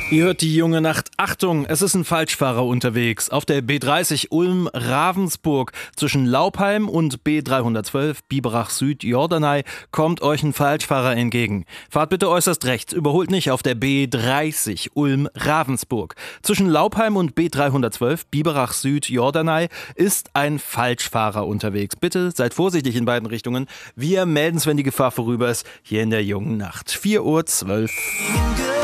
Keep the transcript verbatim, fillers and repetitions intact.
Ihr hört die junge Nacht. Achtung, es ist ein Falschfahrer unterwegs. Auf der B dreißig Ulm-Ravensburg zwischen Laupheim und B dreihundertzwölf Biberach Süd Jordanei kommt euch ein Falschfahrer entgegen. Fahrt bitte äußerst rechts, überholt nicht auf der B dreißig Ulm-Ravensburg. Zwischen Laupheim und B dreihundertzwölf Biberach Süd Jordanei ist ein Falschfahrer unterwegs. Bitte seid vorsichtig in beiden Richtungen. Wir melden es, wenn die Gefahr vorüber ist, hier in der jungen Nacht. vier Uhr zwölf.